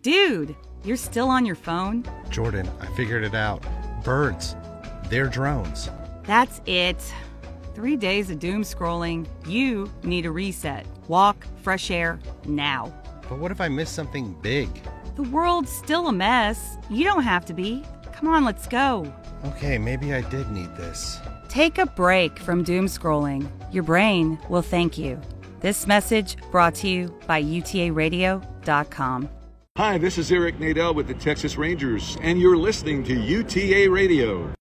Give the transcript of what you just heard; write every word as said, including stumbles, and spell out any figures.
Dude, you're still on your phone? Jordan, I figured it out. Birds. They're drones. That's it. Three days of doom scrolling. You need a reset. Walk, fresh air, now. But what if I miss something big? The world's still a mess. You don't have to be. Come on, let's go. Okay, maybe I did need this. Take a break from doom scrolling. Your brain will thank you. This message brought to you by U T A radio dot com. Hi, this is Eric Nadel with the Texas Rangers, and you're listening to U T A Radio.